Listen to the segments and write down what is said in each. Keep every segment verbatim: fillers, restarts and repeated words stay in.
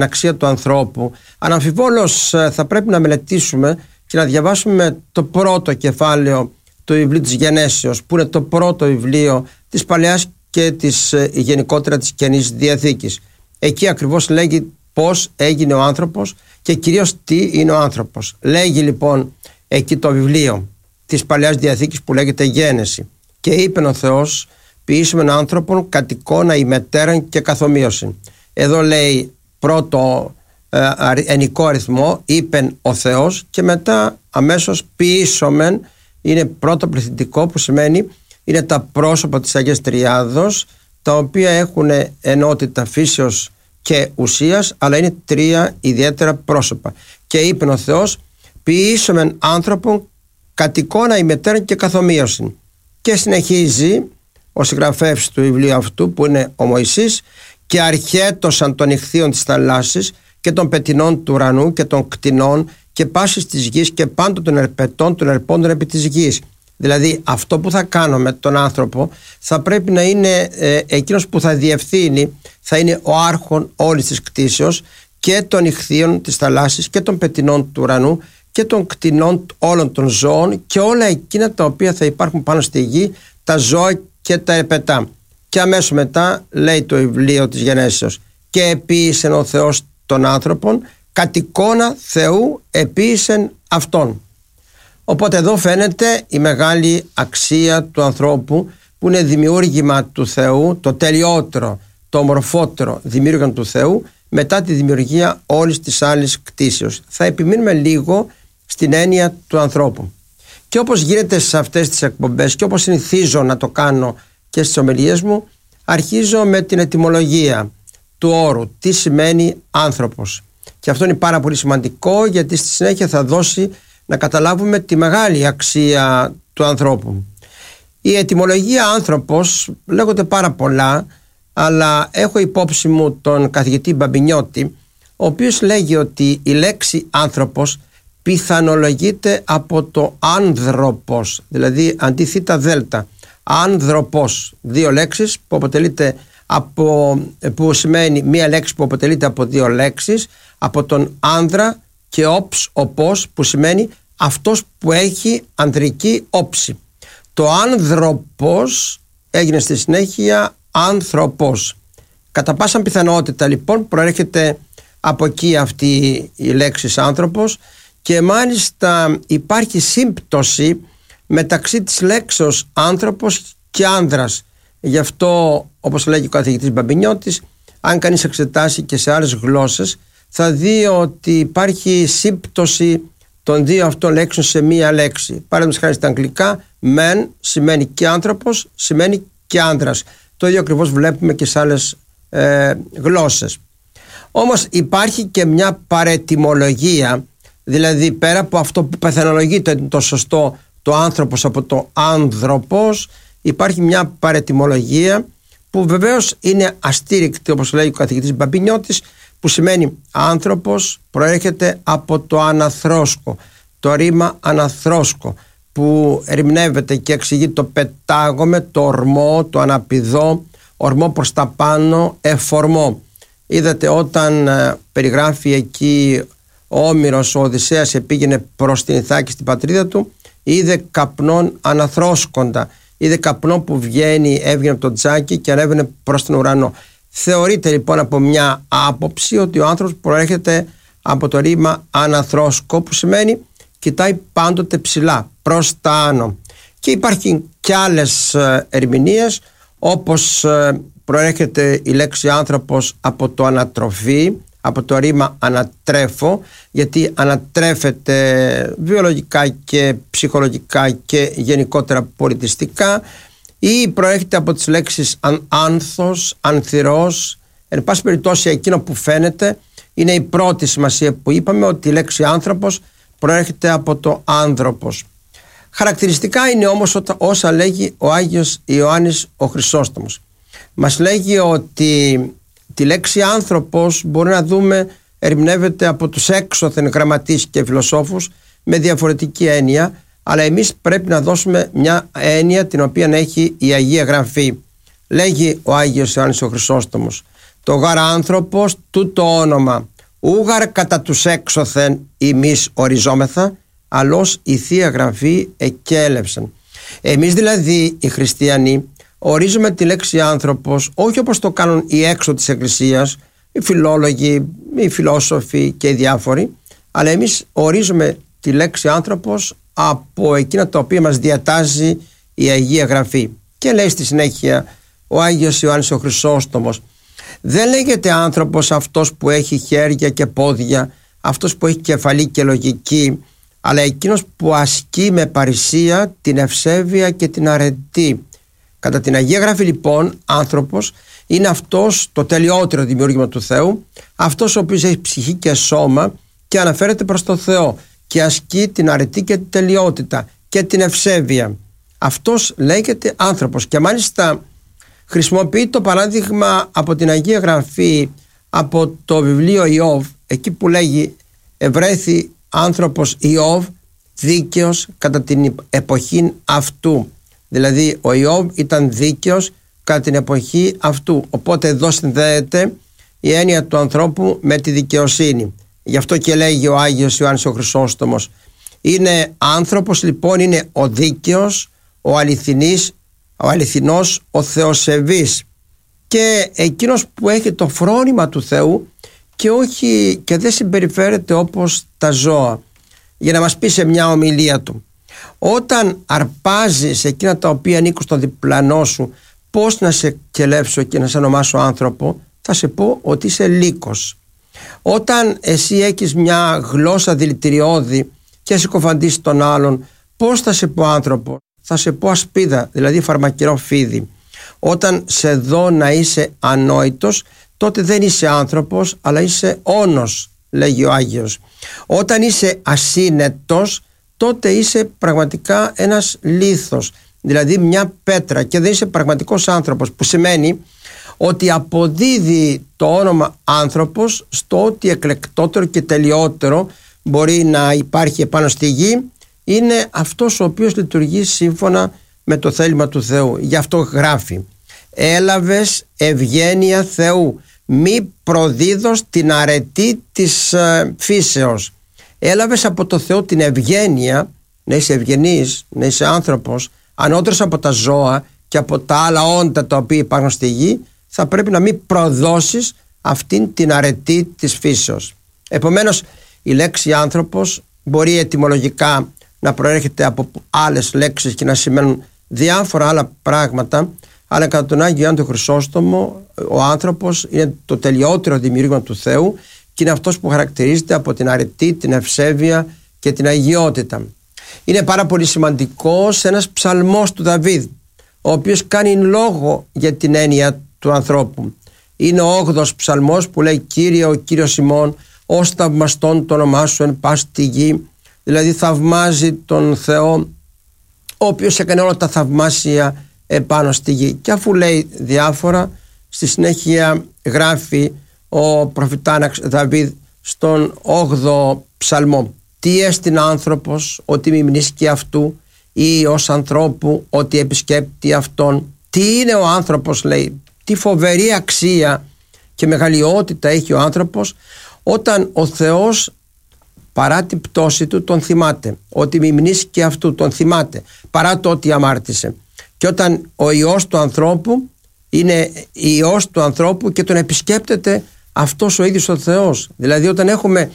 αξία του ανθρώπου, αναμφιβόλως θα πρέπει να μελετήσουμε και να διαβάσουμε το πρώτο κεφάλαιο του βιβλίου της Γενέσεως, που είναι το πρώτο βιβλίο της Παλαιάς και της γενικότερα της Καινής Διαθήκης. Εκεί ακριβώς λέγει πώς έγινε ο άνθρωπος και κυρίως τι είναι ο άνθρωπος. Λέγει λοιπόν εκεί το βιβλίο της Παλαιάς Διαθήκης που λέγεται Γένεση: «Και είπε ο Θεός, ποιήσιμεν άνθρωπον κατ' εικόνα ημετέραν και καθομοίωσιν». Εδώ λέει πρώτο ε, ενικό αριθμό, είπεν ο Θεός, και μετά αμέσως ποιήσομεν είναι πρώτο πληθυντικό, που σημαίνει είναι τα πρόσωπα της Αγίας Τριάδος, τα οποία έχουν ενότητα φύσεως και ουσίας, αλλά είναι τρία ιδιαίτερα πρόσωπα. Και είπε ο Θεός, ποιήσομεν άνθρωπον κατ' εικόνα ημετέραν και καθομοίωσιν. Και συνεχίζει ο συγγραφέας του βιβλίου αυτού, που είναι ο Μωυσής, και αρχέτωσαν των ηχθείων της θαλάσσης και των πετεινών του ουρανού και των κτηνών και πάσης της γης και πάντων των ερπετών των ερπώντων επί της γης. Δηλαδή αυτό που θα κάνουμε με τον άνθρωπο θα πρέπει να είναι ε, εκείνος που θα διευθύνει, θα είναι ο άρχον όλης της κτήσεως και των ηχθείων της θαλάσσης και των πετεινών του ουρανού και των κτηνών όλων των ζώων και όλα εκείνα τα οποία θα υπάρχουν πάνω στη γη, τα ζώα και τα ερπετά. Και αμέσως μετά λέει το βιβλίο της Γενέσεως: «Και επίησεν ο Θεός των άνθρωπων, κατ' εικόνα Θεού επίησεν αυτόν». Οπότε εδώ φαίνεται η μεγάλη αξία του ανθρώπου, που είναι δημιούργημα του Θεού, το τελειότερο, το ομορφότερο δημιούργημα του Θεού μετά τη δημιουργία όλης της άλλης κτήσεως. Θα επιμείνουμε λίγο στην έννοια του ανθρώπου. Και όπως γίνεται σε αυτές τις εκπομπές και όπως συνηθίζω να το κάνω και στις ομιλίες μου, αρχίζω με την ετυμολογία του όρου, τι σημαίνει άνθρωπος. Και αυτό είναι πάρα πολύ σημαντικό, γιατί στη συνέχεια θα δώσει να καταλάβουμε τη μεγάλη αξία του ανθρώπου. Η ετυμολογία άνθρωπος λέγονται πάρα πολλά, αλλά έχω υπόψη μου τον καθηγητή Μπαμπινιώτη, ο οποίος λέγει ότι η λέξη άνθρωπος πιθανολογείται από το άνδροπος, δηλαδή αντίθετα δέλτα. Άνδροπος, δύο λέξεις που αποτελείται από, που σημαίνει μία λέξη που αποτελείται από δύο λέξεις, από τον άνδρα, και όψ, οπός, που σημαίνει αυτός που έχει ανδρική όψη. Το άνδροπος έγινε στη συνέχεια άνθρωπος. Κατά πάσα πιθανότητα λοιπόν προέρχεται από εκεί αυτή η λέξη άνθρωπος, και μάλιστα υπάρχει σύμπτωση μεταξύ της λέξεως άνθρωπος και άνδρας. Γι' αυτό, όπως λέγει ο καθηγητής Μπαμπινιώτης, αν κανείς εξετάσει και σε άλλες γλώσσες, θα δει ότι υπάρχει σύμπτωση των δύο αυτών λέξεων σε μία λέξη. Παραδείγματος χάρη στα αγγλικά, men σημαίνει και άνθρωπος, σημαίνει και άνδρας. Το ίδιο ακριβώς βλέπουμε και σε άλλες ε, γλώσσες. Όμως υπάρχει και μια παρετυμολογία, δηλαδή πέρα από αυτό που πιθανολογείται το σωστό, το άνθρωπος από το άνδροπος, υπάρχει μια παρετυμολογία που βεβαίως είναι αστήρικτη, όπως λέει ο καθηγητής Μπαμπινιώτης, που σημαίνει άνθρωπος προέρχεται από το αναθρόσκο, το ρήμα αναθρόσκο, που ερμηνεύεται και εξηγεί το πετάγομαι, το ορμό, το αναπηδώ, ορμό προς τα πάνω, εφορμό. Είδατε όταν ε, περιγράφει εκεί ο Όμηρος, ο Οδυσσέας επήγαινε προς την Ιθάκη στην πατρίδα του, είδε καπνόν αναθρόσκοντα, είδε καπνό που βγαίνει, έβγαινε από το τζάκι και ανέβαινε προς τον ουρανό. Θεωρείται λοιπόν από μια άποψη ότι ο άνθρωπος προέρχεται από το ρήμα αναθρόσκο, που σημαίνει κοιτάει πάντοτε ψηλά, προς τα άνω. Και υπάρχουν και άλλες ερμηνείες, όπως προέρχεται η λέξη άνθρωπος από το ανατροφή, από το ρήμα ανατρέφω, γιατί ανατρέφεται βιολογικά και ψυχολογικά και γενικότερα πολιτιστικά, ή προέρχεται από τις λέξεις άνθος, ανθυρός. Εν πάση περιπτώσει, εκείνο που φαίνεται είναι η πρώτη σημασία που είπαμε, ότι η λέξη άνθρωπος προέρχεται από το άνθρωπος. Χαρακτηριστικά είναι όμως όσα λέγει ο Άγιος Ιωάννης ο Χρυσόστομος. Μας λέγει ότι τη λέξη άνθρωπος μπορεί να δούμε ερμηνεύεται από τους έξωθεν γραμματείς και φιλοσόφους με διαφορετική έννοια, αλλά εμείς πρέπει να δώσουμε μια έννοια την οποία έχει η Αγία Γραφή. Λέγει ο Άγιος Ιωάννης ο Χρυσόστομος: το γάρα άνθρωπος τούτο όνομα, ούγαρ κατά τους έξωθεν ημείς οριζόμεθα, αλλώς η Θεία Γραφή εκέλευσαν. Εμείς δηλαδή οι χριστιανοί ορίζουμε τη λέξη άνθρωπος όχι όπως το κάνουν οι έξω της Εκκλησίας, οι φιλόλογοι, οι φιλόσοφοι και οι διάφοροι, αλλά εμείς ορίζουμε τη λέξη άνθρωπος από εκείνα τα οποία μας διατάζει η Αγία Γραφή. Και λέει στη συνέχεια ο Άγιος Ιωάννης ο Χρυσόστομος, δεν λέγεται άνθρωπος αυτός που έχει χέρια και πόδια, αυτός που έχει κεφαλή και λογική, αλλά εκείνος που ασκεί με παρησία την ευσέβεια και την αρετή. Κατά την Αγία Γραφή λοιπόν άνθρωπος είναι αυτός το τελειότερο δημιούργημα του Θεού, αυτός ο οποίος έχει ψυχή και σώμα και αναφέρεται προς το Θεό και ασκεί την αρετή και την τελειότητα και την ευσέβεια. Αυτός λέγεται άνθρωπος. Και μάλιστα χρησιμοποιεί το παράδειγμα από την Αγία Γραφή, από το βιβλίο Ιώβ, εκεί που λέγει ευρέθη άνθρωπος Ιώβ δίκαιος κατά την εποχή αυτού. Δηλαδή ο Ιώβ ήταν δίκαιος κατά την εποχή αυτού. Οπότε εδώ συνδέεται η έννοια του ανθρώπου με τη δικαιοσύνη. Γι' αυτό και λέγει ο Άγιος Ιωάννης ο Χρυσόστομος, είναι άνθρωπος λοιπόν, είναι ο δίκαιος, ο αληθινής, ο αληθινός, ο θεοσεβής και εκείνος που έχει το φρόνημα του Θεού και, όχι, και δεν συμπεριφέρεται όπως τα ζώα. Για να μας πει σε μια ομιλία του, όταν αρπάζεις εκείνα τα οποία ανήκουν στον διπλανό σου, πώς να σε κελέψω και να σε ονομάσω άνθρωπο, θα σε πω ότι είσαι λύκος. Όταν εσύ έχεις μια γλώσσα δηλητηριώδη και συκοφαντείς τον άλλον, πώς θα σε πω άνθρωπο? Θα σε πω ασπίδα, δηλαδή φαρμακερό φίδι. Όταν σε δω να είσαι ανόητος, τότε δεν είσαι άνθρωπος, αλλά είσαι όνος, λέγει ο Άγιος. Όταν είσαι ασύνετος, τότε είσαι πραγματικά ένας λίθος, δηλαδή μια πέτρα, και δεν είσαι πραγματικός άνθρωπος, που σημαίνει ότι αποδίδει το όνομα άνθρωπος στο ότι εκλεκτότερο και τελειότερο μπορεί να υπάρχει επάνω στη γη είναι αυτός ο οποίος λειτουργεί σύμφωνα με το θέλημα του Θεού. Γι' αυτό γράφει, έλαβες ευγένεια Θεού, μη προδίδως την αρετή της ε, φύσεως. Έλαβες από το Θεό την ευγένεια, να είσαι ευγενής, να είσαι άνθρωπος, ανώτερος από τα ζώα και από τα άλλα όντα τα οποία υπάρχουν στη γη, θα πρέπει να μην προδώσεις αυτήν την αρετή της φύσεως. Επομένως η λέξη άνθρωπος μπορεί ετυμολογικά να προέρχεται από άλλες λέξεις και να σημαίνουν διάφορα άλλα πράγματα, αλλά κατά τον Άγιο Ιωάννη τον Χρυσόστομο ο άνθρωπος είναι το τελειότερο δημιούργημα του Θεού και είναι αυτός που χαρακτηρίζεται από την αρετή, την ευσέβεια και την αγιότητα. Είναι πάρα πολύ σημαντικός ένας ψαλμός του Δαβίδ, ο οποίος κάνει λόγο για την έννοια του ανθρώπου. Είναι ο όγδοος ψαλμός που λέει «Κύριε, ο Κύριος ημών, ως θαυμαστόν το όνομά σου εν πάση τη γη», δηλαδή θαυμάζει τον Θεό ο οποίος έκανε όλα τα θαυμάσια επάνω στη γη. Και αφού λέει διάφορα, στη συνέχεια γράφει ο προφητάναξ Δαβίδ στον όγδοο ψαλμό, τι έστειν άνθρωπος ότι μη μνήσκει αυτού, ή ως ανθρώπου ότι επισκέπτει αυτόν. Τι είναι ο άνθρωπος, λέει, τι φοβερή αξία και μεγαλειότητα έχει ο άνθρωπος όταν ο Θεός παρά την πτώση του τον θυμάται, ότι μη μνήσκει αυτού τον θυμάται παρά το ότι αμάρτησε. Και όταν ο Υιός του ανθρώπου είναι Υιός του ανθρώπου και τον επισκέπτεται αυτός ο ίδιος ο Θεός. Δηλαδή όταν έχουμε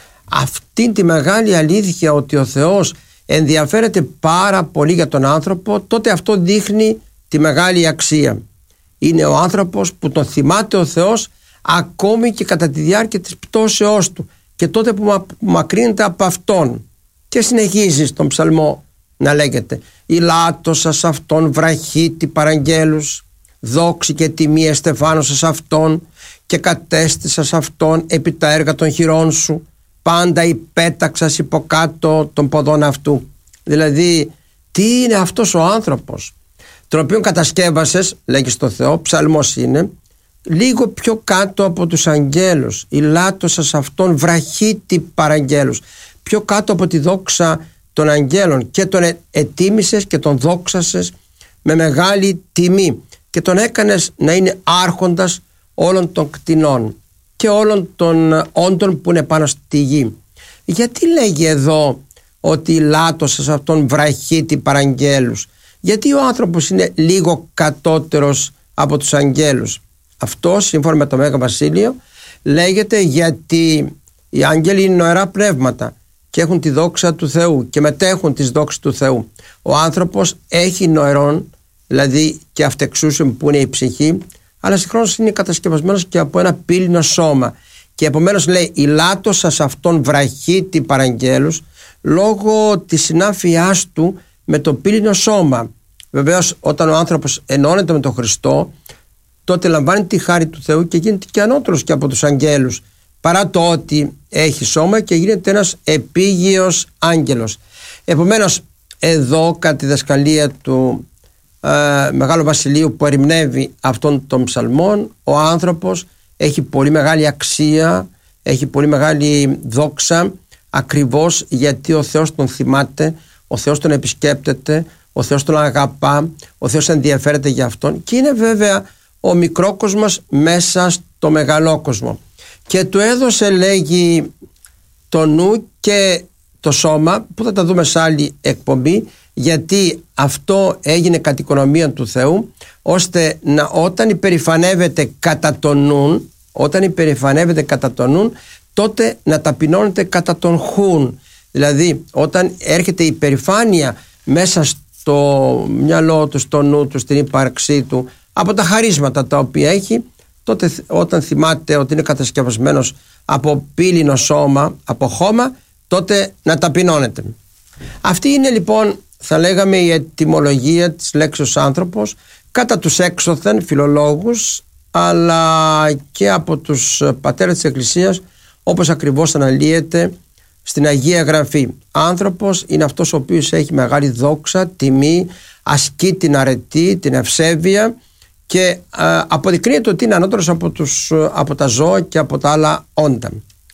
αυτή τη μεγάλη αλήθεια ότι ο Θεός ενδιαφέρεται πάρα πολύ για τον άνθρωπο, τότε αυτό δείχνει τη μεγάλη αξία. Είναι ο άνθρωπος που τον θυμάται ο Θεός ακόμη και κατά τη διάρκεια της πτώσεώς του και τότε που μα, μακρύνεται από αυτόν. Και συνεχίζει στον ψαλμό να λέγεται «Ηλάτωσα σ' αυτόν βραχίτη παραγγέλους, δόξη και τιμή εστεφάνωσα σ' αυτόν και κατέστησα σ' αυτόν επί τα έργα των χειρών σου, πάντα υπέταξας υποκάτω των ποδών αυτού». Δηλαδή τι είναι αυτός ο άνθρωπος τον οποίο κατασκεύασες, λέγει στο Θεό, ψαλμός είναι, λίγο πιο κάτω από τους αγγέλους, ηλάτωσα σ' αυτόν βραχίτη παραγγέλους, πιο κάτω από τη δόξα των αγγέλων, και τον ετίμησες και τον δόξασες με μεγάλη τιμή και τον έκανες να είναι άρχοντας όλων των κτηνών. και όλων των όντων που είναι πάνω στη γη. Γιατί λέγει εδώ ότι λάτωσας αυτόν βραχίτη παραγγέλους? Γιατί ο άνθρωπος είναι λίγο κατώτερος από τους αγγέλους? Αυτό σύμφωνα με το Μέγα Βασίλειο λέγεται γιατί οι άγγελοι είναι νοερά πνεύματα και έχουν τη δόξα του Θεού και μετέχουν τις δόξες του Θεού. Ο άνθρωπος έχει νοερόν, δηλαδή και αυτεξούσιον που είναι η ψυχή, αλλά συγχρόνως είναι κατασκευασμένος και από ένα πύληνο σώμα. Και επομένως λέει η λάτωσας αυτόν βραχίτη παραγγέλους, λόγω της συνάφειάς του με το πύληνο σώμα. Βεβαίως όταν ο άνθρωπος ενώνεται με τον Χριστό, τότε λαμβάνει τη χάρη του Θεού και γίνεται και ανώτερος και από τους αγγέλους, παρά το ότι έχει σώμα και γίνεται ένας επίγειος άγγελος. Επομένως εδώ κατά τη διδασκαλία του ε, Μεγάλου Βασιλείου που ερμηνεύει αυτών των ψαλμών, ο άνθρωπος έχει πολύ μεγάλη αξία, έχει πολύ μεγάλη δόξα, ακριβώς γιατί ο Θεός τον θυμάται, ο Θεός τον επισκέπτεται, ο Θεός τον αγαπά, ο Θεός ενδιαφέρεται για αυτόν και είναι βέβαια ο μικρόκοσμος μέσα στο μεγαλόκοσμο. Και του έδωσε, λέγει, το νου και το σώμα, που θα τα δούμε σε άλλη εκπομπή, γιατί αυτό έγινε κατ' οικονομία του Θεού, ώστε να, όταν υπερηφανεύεται κατά τον νουν, όταν υπερηφανεύεται κατά τον νουν, τότε να ταπεινώνεται κατά τον χουν. Δηλαδή όταν έρχεται η υπερηφάνεια μέσα στο μυαλό του, στο νου του, στην ύπαρξή του, από τα χαρίσματα τα οποία έχει, τότε όταν θυμάται ότι είναι κατασκευασμένος από πύληνο σώμα, από χώμα, τότε να ταπεινώνεται. Αυτή είναι λοιπόν, θα λέγαμε, η ετυμολογία της λέξης άνθρωπος κατά τους έξωθεν φιλολόγους, αλλά και από τους πατέρες της Εκκλησίας, όπως ακριβώς αναλύεται στην Αγία Γραφή. Άνθρωπος είναι αυτός ο οποίος έχει μεγάλη δόξα, τιμή, ασκεί την αρετή, την ευσέβεια και α, αποδεικνύεται ότι είναι ανώτερος από, τους, από τα ζώα και από τα άλλα όντα.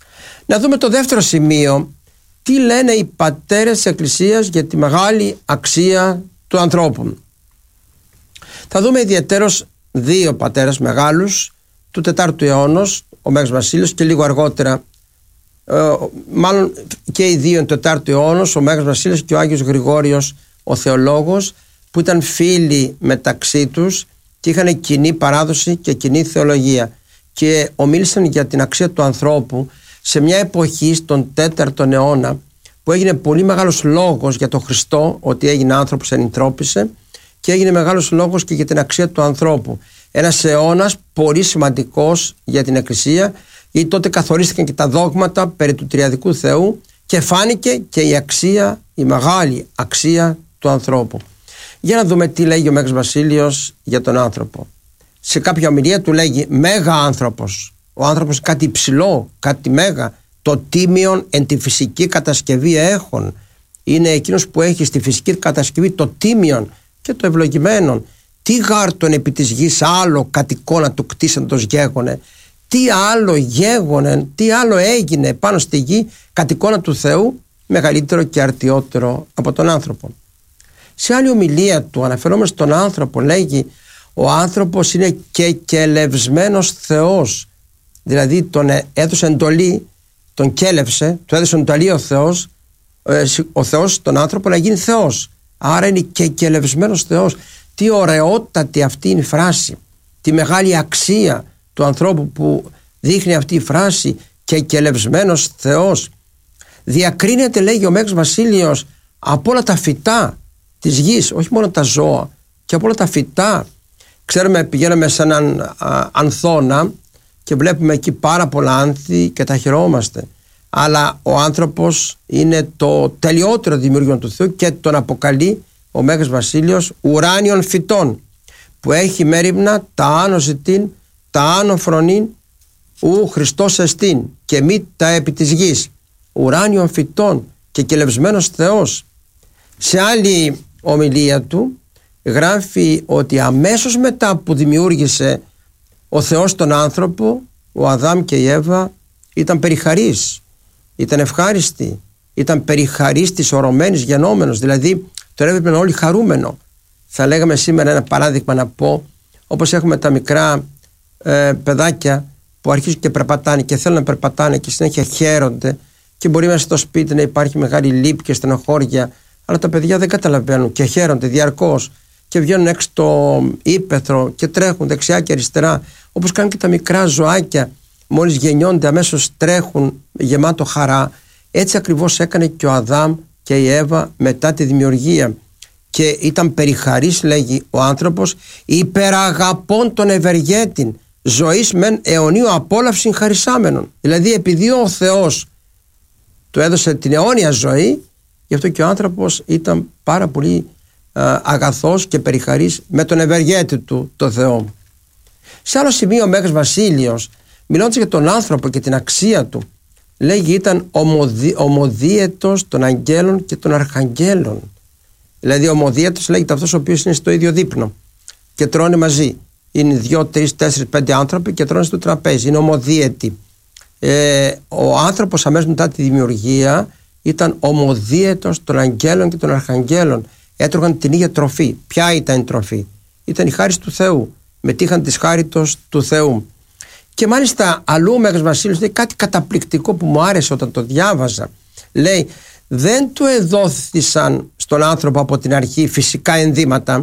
Να δούμε το δεύτερο σημείο. Τι λένε οι πατέρες της Εκκλησίας για τη μεγάλη αξία του ανθρώπου? Θα δούμε ιδιαιτέρως δύο πατέρες μεγάλους του τετάρτου αιώνος, ο Μέγας Βασίλειος και λίγο αργότερα, ε, μάλλον και οι δύο του τετάρτου αιώνος, ο Μέγας Βασίλειος και ο Άγιος Γρηγόριος ο θεολόγος, που ήταν φίλοι μεταξύ τους και είχαν κοινή παράδοση και κοινή θεολογία και ομίλησαν για την αξία του ανθρώπου σε μια εποχή στον τέταρτο αιώνα που έγινε πολύ μεγάλος λόγος για τον Χριστό, ότι έγινε άνθρωπος, ενυνθρώπισε, και έγινε μεγάλος λόγος και για την αξία του ανθρώπου. Ένας αιώνας πολύ σημαντικός για την Εκκλησία, γιατί τότε καθορίστηκαν και τα δόγματα περί του τριαδικού Θεού και φάνηκε και η αξία, η μεγάλη αξία του ανθρώπου. Για να δούμε τι λέγει ο Μέγας Βασίλειος για τον άνθρωπο. Σε κάποια ομιλία του λέγει μέγα άνθρωπος. Ο άνθρωπος κάτι υψηλό, κάτι μέγα. Το τίμιον εν τη φυσική κατασκευή έχων. Είναι εκείνος που έχει στη φυσική κατασκευή το τίμιον και το ευλογημένον. Τι γάρτον επί της γης άλλο κατ' εικόνα του κτίσαντος γέγονε. Τι άλλο γέγονε, τι άλλο έγινε πάνω στη γη κατ' εικόνα του Θεού, μεγαλύτερο και αρτιότερο από τον άνθρωπο. Σε άλλη ομιλία του, αναφερόμενος στον άνθρωπο, λέγει ο άνθρωπος είναι κεκελευσμένος Θεός. Δηλαδή τον έδωσε εντολή, τον κέλευσε, του έδωσε εντολή ο Θεός, ο Θεός τον άνθρωπο να γίνει Θεός. Άρα είναι κεκελευσμένος Θεός. Τι ωραιότατη αυτή είναι η φράση, τι μεγάλη αξία του ανθρώπου που δείχνει αυτή η φράση, κεκελευσμένος Θεός. Διακρίνεται, λέγει ο Μέγας Βασίλειος, από όλα τα φυτά της γης, όχι μόνο τα ζώα, και από όλα τα φυτά. Ξέρουμε, πηγαίνουμε σε έναν α, ανθώνα και βλέπουμε εκεί πάρα πολλά άνθη και τα χαιρόμαστε. Αλλά ο άνθρωπος είναι το τελειότερο δημιούργημα του Θεού και τον αποκαλεί ο Μέγας Βασίλειος ουράνιων φυτών, που έχει μέριμνα τα άνω ζητήν, τα άνω φρονήν, ου Χριστός εστίν και μη τα επί της γης. Ουράνιων φυτών και κελευσμένος Θεός. Σε άλλη ομιλία του γράφει ότι αμέσως μετά που δημιούργησε ο Θεός τον άνθρωπο, ο Αδάμ και η Εύα ήταν περιχαρείς, ήταν ευχάριστοι, ήταν περιχαρίστης, ορωμένης, γενόμενος, δηλαδή τον έβλεπαν όλοι χαρούμενο. Θα λέγαμε σήμερα ένα παράδειγμα να πω, όπως έχουμε τα μικρά ε, παιδάκια που αρχίζουν και περπατάνε και θέλουν να περπατάνε και συνέχεια χαίρονται, και μπορεί μέσα στο σπίτι να υπάρχει μεγάλη λύπη και στενοχώρια, αλλά τα παιδιά δεν καταλαβαίνουν και χαίρονται διαρκώς και βγαίνουν έξω στο ύπαιθρο και τρέχουν δεξιά και αριστερά, όπως κάνουν και τα μικρά ζωάκια. Μόλις γεννιόνται αμέσως τρέχουν γεμάτο χαρά. Έτσι ακριβώς έκανε και ο Αδάμ και η Εύα μετά τη δημιουργία, και ήταν περιχαρής, λέγει ο άνθρωπος, υπεραγαπών των ευεργέτην, ζωής μεν αιωνίου απόλαυσιν χαρισάμενον. Δηλαδή επειδή ο Θεός του έδωσε την αιώνια ζωή, γι' αυτό και ο άνθρωπος ήταν πάρα πολύ α, αγαθός και περιχαρής με τον ευεργέτη του, το Θεό. Σε άλλο σημείο ο Μέγας Βασίλειος, μιλώντας για τον άνθρωπο και την αξία του, λέγει ήταν ομοδι, ομοδίαιτος των αγγέλων και των αρχαγγέλων. Δηλαδή ομοδίαιτος λέγεται αυτός ο οποίος είναι στο ίδιο δείπνο και τρώνε μαζί. Είναι δύο, τρεις, τέσσερις, πέντε άνθρωποι και τρώνε στο τραπέζι. Είναι ομοδίαιτοι. Ε, ο άνθρωπος αμέσως μετά τη δημιουργία ήταν ομοδίαιτος των αγγέλων και των αρχαγγέλων. Έτρωγαν την ίδια τροφή. Ποια ήταν η τροφή? Ήταν η χάρις του Θεού. Μετήχαν της χάριτος του Θεού. Και μάλιστα αλλού ο Μέγας Βασίλειος λέει κάτι καταπληκτικό που μου άρεσε όταν το διάβαζα. Λέει, δεν του εδόθησαν στον άνθρωπο από την αρχή φυσικά ενδύματα.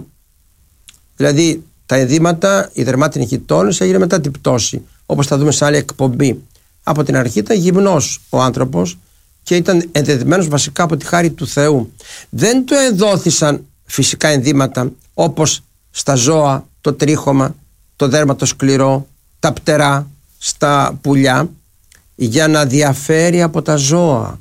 Δηλαδή τα ενδύματα, η δερμάτινη χιτώνης έγινε μετά την πτώση, όπως θα δούμε σε άλλη εκπομπή. Από την αρχή ήταν γυμνός ο άνθρωπος και ήταν ενδεδεμένος βασικά από τη χάρη του Θεού. Δεν του εδόθησαν φυσικά ενδύματα όπως στα ζώα, το τρίχωμα, το δέρμα το σκληρό, τα πτερά, στα πουλιά, για να διαφέρει από τα ζώα,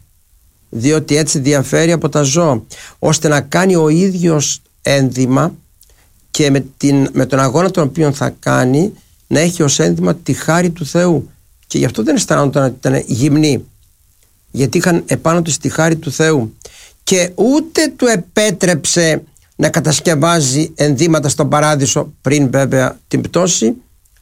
διότι έτσι διαφέρει από τα ζώα, ώστε να κάνει ο ίδιος ένδυμα και με, την, με τον αγώνα τον οποίο θα κάνει να έχει ως ένδυμα τη χάρη του Θεού. Και γι' αυτό δεν αισθανόταν ότι ήταν γυμνοί, γιατί είχαν επάνω τους τη χάρη του Θεού. Και ούτε του επέτρεψε να κατασκευάζει ενδύματα στον παράδεισο, πριν βέβαια την πτώση,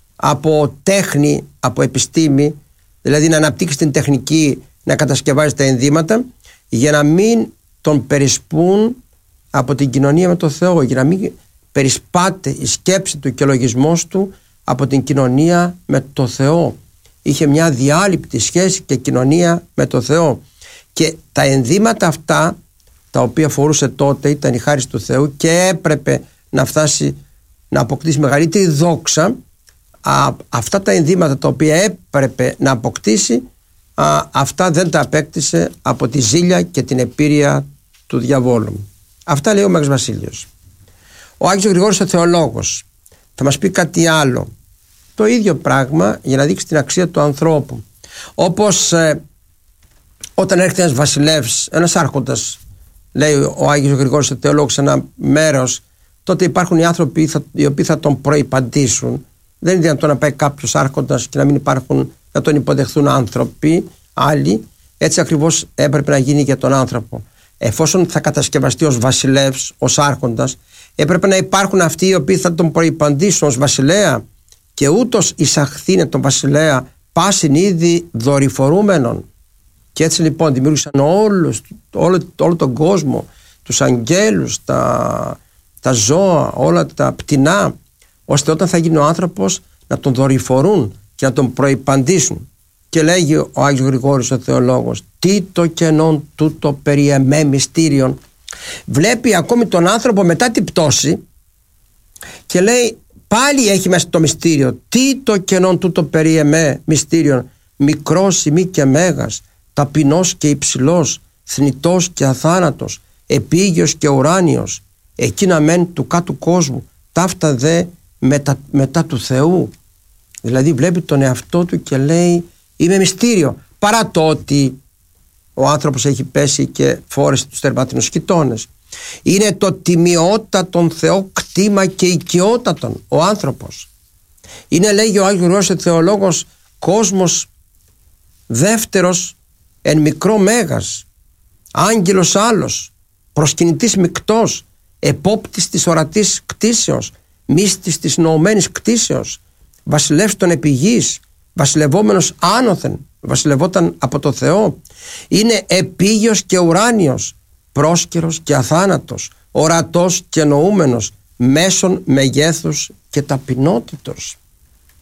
από τέχνη, από επιστήμη, δηλαδή να αναπτύξει την τεχνική να κατασκευάζει τα ενδύματα, για να μην τον περισπούν από την κοινωνία με το Θεό, για να μην περισπάται η σκέψη του και ο λογισμός του από την κοινωνία με το Θεό. Είχε μια διάλειπτη σχέση και κοινωνία με το Θεό, και τα ενδύματα αυτά τα οποία φορούσε τότε ήταν η χάρις του Θεού και έπρεπε να φτάσει να αποκτήσει μεγαλύτερη δόξα. Α, αυτά τα ενδύματα τα οποία έπρεπε να αποκτήσει, α, αυτά δεν τα απέκτησε από τη ζήλια και την επίρρεια του διαβόλου. Αυτά λέει ο Μέγας Βασίλειος. Ο Άγιος Γρηγόρης ο Θεολόγος θα μας πει κάτι άλλο, το ίδιο πράγμα, για να δείξει την αξία του ανθρώπου. Όπως ε, όταν έρχεται ένας βασιλεύς, ένας άρχοντας, λέει ο Άγιος Γρηγόρης ο Θεολόγος, σε ένα μέρος, τότε υπάρχουν οι άνθρωποι θα, οι οποίοι θα τον προϋπαντήσουν. Δεν είναι δυνατόν να πάει κάποιος άρχοντας και να μην υπάρχουν, να τον υποδεχθούν άνθρωποι άλλοι. Έτσι ακριβώς έπρεπε να γίνει για τον άνθρωπο. Εφόσον θα κατασκευαστεί ως βασιλεύς, ως άρχοντας, έπρεπε να υπάρχουν αυτοί οι οποίοι θα τον προϋπαντήσουν ως βασιλέα, και ούτως εισαχθήνε τον βασιλέα πάσιν ήδη δορυφορούμενον. Και έτσι λοιπόν δημιούργησαν όλους, όλο, όλο τον κόσμο, τους αγγέλους, τα, τα ζώα, όλα τα πτηνά, ώστε όταν θα γίνει ο άνθρωπος να τον δορυφορούν και να τον προϋπαντήσουν. Και λέγει ο Άγιος Γρηγόρης ο Θεολόγος, τι το κενόν τούτο περί εμέ μυστήριον. Βλέπει ακόμη τον άνθρωπο μετά την πτώση και λέει, πάλι έχει μέσα το μυστήριο. Τι το κενόν τούτο περί εμέ μυστήριον, μικρός ημί και μέγας, ταπεινός και υψηλός, θνητός και αθάνατος, επίγειος και ουράνιος, εκείνα μεν του κάτω κόσμου, ταύτα δε μετα, μετά του Θεού. Δηλαδή βλέπει τον εαυτό του και λέει, είμαι μυστήριο, παρά το ότι ο άνθρωπος έχει πέσει και φόρεσε τους θερμάτινους χιτώνες. Είναι το τιμιότατον Θεό κτήμα και οικειότατον ο άνθρωπος. Είναι, λέγει ο Άγιος Γρηγόρης ο Θεολόγος, κόσμος δεύτερος εν μικρό μέγας, άγγελος άλλος, προσκυνητής μεικτός, επόπτης της ορατής κτήσεως, μύστης της νοωμένης κτήσεως, βασιλεύς των επιγείς, βασιλευόμενος άνωθεν, βασιλευόταν από το Θεό. Είναι επίγειος και ουράνιος, πρόσκαιρος και αθάνατος, ορατός και νοούμενος, μέσον μεγέθους και ταπεινότητος.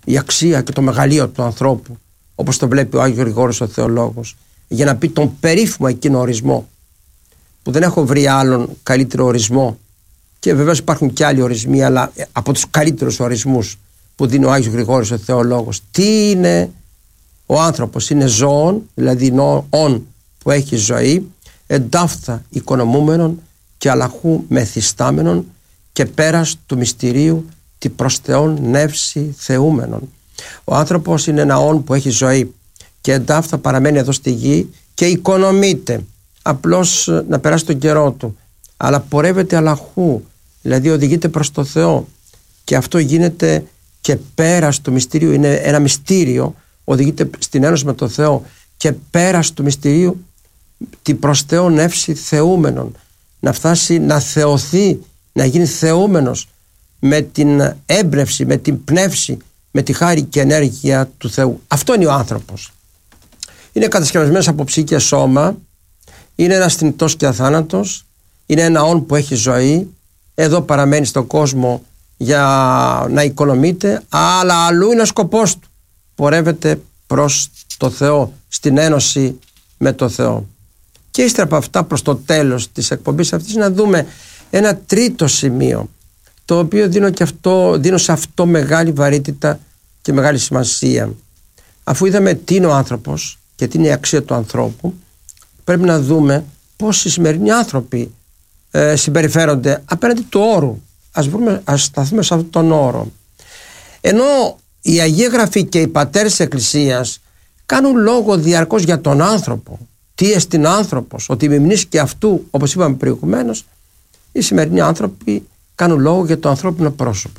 η αξία και το μεγαλείο του ανθρώπου, όπως το βλέπει ο Άγιος Γρηγόρης ο Θεολόγος, για να πει τον περίφημο εκείνο ορισμό, που δεν έχω βρει άλλον καλύτερο ορισμό, και βεβαίως υπάρχουν και άλλοι ορισμοί, αλλά από τους καλύτερους ορισμούς που δίνει ο Άγιος Γρηγόρης ο Θεολόγος. Τι είναι ο άνθρωπος? Είναι ζώον, δηλαδή ον που έχει ζωή, εντάφθα οικονομούμενον και αλαχού μεθυστάμενον και πέρας του μυστηρίου τη προς Θεόν νεύση θεούμενον. Ο άνθρωπος είναι ένα όν που έχει ζωή και εντάφθα παραμένει εδώ στη γη και οικονομείται, απλώς να περάσει τον καιρό του, αλλά πορεύεται αλαχού, δηλαδή οδηγείται προς το Θεό, και αυτό γίνεται και πέρας του μυστηρίου. Είναι ένα μυστήριο, οδηγείται στην ένωση με το Θεό και πέρας του μυστηρίου την προς Θεό νεύση θεούμενον, να φτάσει να θεωθεί, να γίνει θεούμενος με την έμπνευση, με την πνεύση, με τη χάρη και ενέργεια του Θεού. Αυτό είναι ο άνθρωπος. Είναι κατασκευασμένος από ψυχή και σώμα, είναι ένας θνητός και αθάνατος, είναι ένα όν που έχει ζωή, εδώ παραμένει στον κόσμο για να οικονομείται, αλλά αλλού είναι ο σκοπός του, πορεύεται προς το Θεό, στην ένωση με το Θεό. Και ύστερα από αυτά, προς το τέλος της εκπομπής αυτής, να δούμε ένα τρίτο σημείο, το οποίο δίνω, και αυτό, δίνω σε αυτό μεγάλη βαρύτητα και μεγάλη σημασία. Αφού είδαμε τι είναι ο άνθρωπος και τι είναι η αξία του ανθρώπου, πρέπει να δούμε πώς οι σημερινοί άνθρωποι ε, συμπεριφέρονται απέναντι του όρου. Ας, βρούμε, ας σταθούμε σε αυτόν τον όρο. Ενώ η Αγία Γραφή και οι πατέρες της Εκκλησίας κάνουν λόγο διαρκώς για τον άνθρωπο, τι εστιν άνθρωπος, ότι μιμνείς και αυτού, όπως είπαμε προηγουμένως, οι σημερινοί άνθρωποι κάνουν λόγο για το ανθρώπινο πρόσωπο.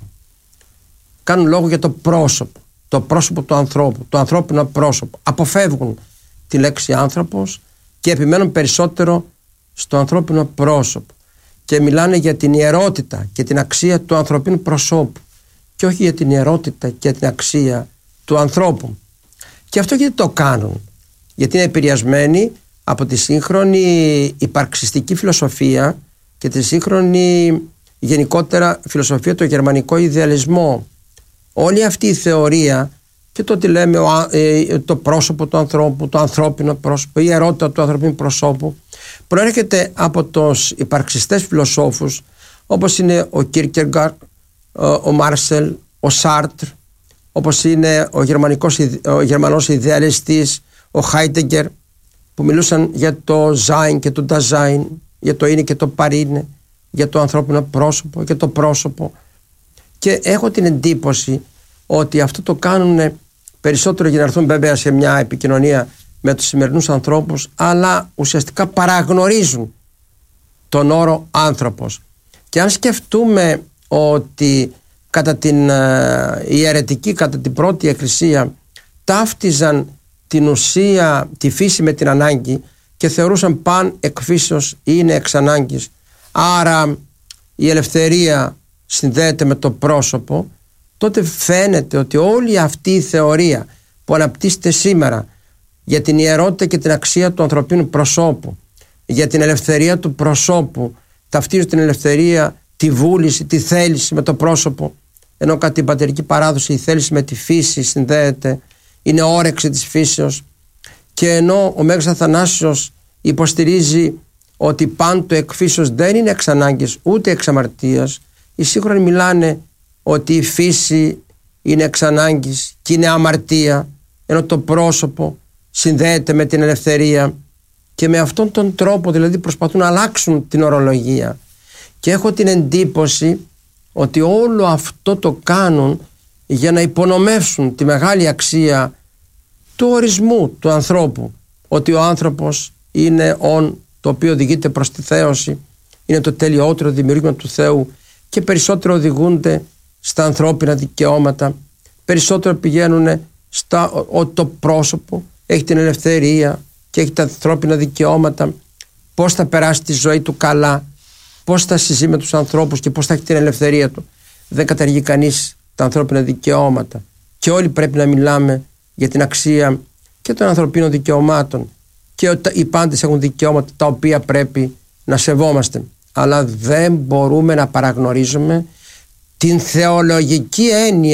Κάνουν λόγο για το πρόσωπο, το πρόσωπο του ανθρώπου, το ανθρώπινο πρόσωπο. Αποφεύγουν τη λέξη άνθρωπος και επιμένουν περισσότερο στο ανθρώπινο πρόσωπο και μιλάνε για την ιερότητα και την αξία του ανθρωπίνου προσώπου και όχι για την ιερότητα και την αξία του ανθρώπου. Και αυτό γιατί το κάνουν? Γιατί είναι επηρεασμένοι από τη σύγχρονη υπαρξιστική φιλοσοφία και τη σύγχρονη γενικότερα φιλοσοφία, το γερμανικό ιδεαλισμό. Όλη αυτή η θεωρία και το ότι λέμε το πρόσωπο του ανθρώπου, το ανθρώπινο πρόσωπο, η ιερότητα του ανθρωπίνου προσώπου, προέρχεται από τους υπαρξιστές φιλοσόφους όπως είναι ο Κίρκεγκαρ, ο Μάρσελ, ο Σάρτρ, όπως είναι ο, γερμανικός, ο γερμανός ιδεαλιστής, ο Χάιντεγκερ, που μιλούσαν για το Ζάιν και το Νταζάιν, για το είναι και το παρίνε, για το ανθρώπινο πρόσωπο και το πρόσωπο. Και έχω την εντύπωση ότι αυτό το κάνουν περισσότερο για να έρθουν βέβαια σε μια επικοινωνία με τους σημερινούς ανθρώπους, αλλά ουσιαστικά παραγνωρίζουν τον όρο άνθρωπος. Και αν σκεφτούμε ότι κατά την ε, η αιρετική, κατά την πρώτη εκκλησία, ταύτιζαν την ουσία, τη φύση με την ανάγκη και θεωρούσαν παν εκ φύσεως είναι εξ ανάγκης, άρα η ελευθερία συνδέεται με το πρόσωπο, τότε φαίνεται ότι όλη αυτή η θεωρία που αναπτύσσεται σήμερα για την ιερότητα και την αξία του ανθρωπίνου προσώπου, για την ελευθερία του προσώπου, ταυτίζει την ελευθερία, τη βούληση, τη θέληση με το πρόσωπο, ενώ κατά την πατερική παράδοση η θέληση με τη φύση συνδέεται, είναι όρεξη της φύσεως, και ενώ ο Μέγας Αθανάσιος υποστηρίζει ότι πάντο εκ φύσεως δεν είναι εξ ανάγκης ούτε εξ αμαρτίας, οι σύγχρονοι μιλάνε ότι η φύση είναι εξ ανάγκης και είναι αμαρτία, ενώ το πρόσωπο συνδέεται με την ελευθερία, και με αυτόν τον τρόπο δηλαδή προσπαθούν να αλλάξουν την ορολογία. Και έχω την εντύπωση ότι όλο αυτό το κάνουν για να υπονομεύσουν τη μεγάλη αξία του ορισμού του ανθρώπου, ότι ο άνθρωπος είναι ον το οποίο οδηγείται προς τη θέωση, είναι το τελειότερο δημιουργήμα του Θεού, και περισσότερο οδηγούνται στα ανθρώπινα δικαιώματα, περισσότερο πηγαίνουν στα ότι το πρόσωπο έχει την ελευθερία και έχει τα ανθρώπινα δικαιώματα, πώς θα περάσει τη ζωή του καλά, πώς θα συζεί με τους ανθρώπους και πώς θα έχει την ελευθερία του. Δεν καταργεί κανείς τα ανθρώπινα δικαιώματα και όλοι πρέπει να μιλάμε για την αξία και των ανθρωπίνων δικαιωμάτων, και οι πάντες έχουν δικαιώματα τα οποία πρέπει να σεβόμαστε, αλλά δεν μπορούμε να παραγνωρίζουμε την θεολογική έννοια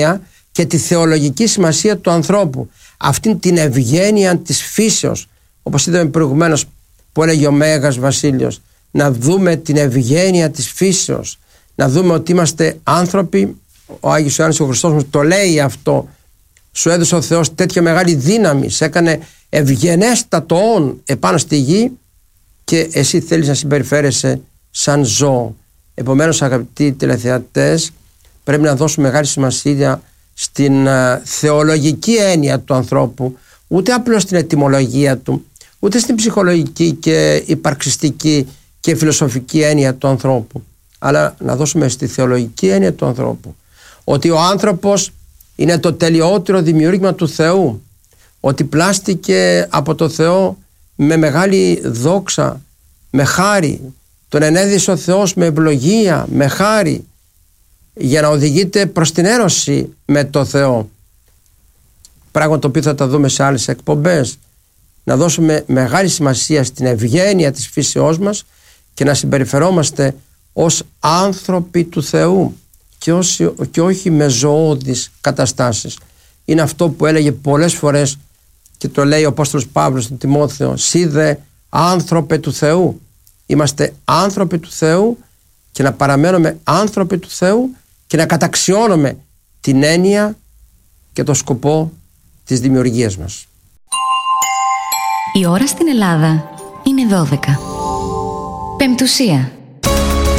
και τη θεολογική σημασία του ανθρώπου, αυτήν την ευγένεια της φύσεως, όπως είδαμε προηγουμένως που έλεγε ο Μέγας Βασίλειος, να δούμε την ευγένεια της φύσεως, να δούμε ότι είμαστε άνθρωποι. Ο Άγιος Ιωάννης ο Χριστός μας το λέει αυτό: σου έδωσε ο Θεός τέτοια μεγάλη δύναμη, σε έκανε ευγενέστατο όν επάνω στη γη και εσύ θέλεις να συμπεριφέρεσαι σαν ζώο. Επομένως, αγαπητοί τηλεθεατές, πρέπει να δώσουμε μεγάλη σημασία στην uh, θεολογική έννοια του ανθρώπου, ούτε απλώς στην ετυμολογία του, ούτε στην ψυχολογική και υπαρξιστική και φιλοσοφική έννοια του ανθρώπου, αλλά να δώσουμε στη θεολογική έννοια του ανθρώπου, ότι ο άνθρωπος είναι το τελειότερο δημιούργημα του Θεού, ότι πλάστηκε από το Θεό με μεγάλη δόξα, με χάρη, τον ενέδισε ο Θεός με ευλογία, με χάρη, για να οδηγείται προς την έρωση με το Θεό. Πράγμα το οποίο θα τα δούμε σε άλλες εκπομπές. Να δώσουμε μεγάλη σημασία στην ευγένεια της φύσεώς μας και να συμπεριφερόμαστε ως άνθρωποι του Θεού και, ως, και όχι με ζωώδεις καταστάσεις. Είναι αυτό που έλεγε πολλές φορές και το λέει ο Απόστολος Παύλος στον Τιμόθεο: «Σύ δε άνθρωπε του Θεού». Είμαστε άνθρωποι του Θεού και να παραμένουμε άνθρωποι του Θεού και να καταξιώνουμε την έννοια και το σκοπό της δημιουργίας μας. Η ώρα στην Ελλάδα είναι δώδεκα. Πεμπτουσία.